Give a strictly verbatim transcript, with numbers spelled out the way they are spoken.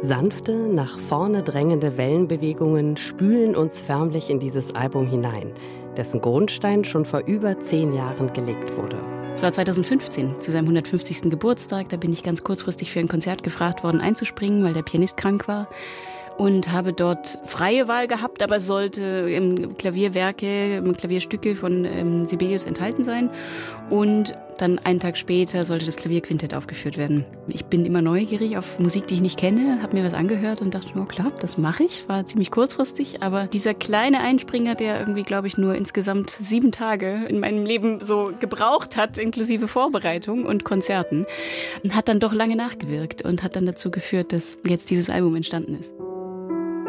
Sanfte, nach vorne drängende Wellenbewegungen spülen uns förmlich in dieses Album hinein, dessen Grundstein schon vor über zehn Jahren gelegt wurde. Es war zweitausendfünfzehn, zu seinem hundertfünfzigsten Geburtstag. Da bin ich ganz kurzfristig für ein Konzert gefragt worden, einzuspringen, weil der Pianist krank war. Und habe dort freie Wahl gehabt, aber es sollte im Klavierwerke, im Klavierstücke von ähm, Sibelius enthalten sein. Und dann einen Tag später sollte das Klavierquintett aufgeführt werden. Ich bin immer neugierig auf Musik, die ich nicht kenne, habe mir was angehört und dachte, oh klar, das mache ich. War ziemlich kurzfristig, aber dieser kleine Einspringer, der irgendwie, glaube ich, nur insgesamt sieben Tage in meinem Leben so gebraucht hat, inklusive Vorbereitung und Konzerten, hat dann doch lange nachgewirkt und hat dann dazu geführt, dass jetzt dieses Album entstanden ist.